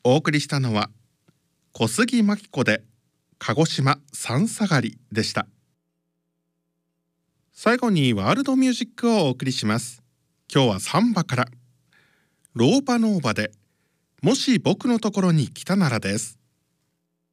お送りしたのは小杉真希子で鹿児島三下がりでした。最後にワールドミュージックをお送りします。今日はサンバからローバノーバでもし僕のところに来たならです。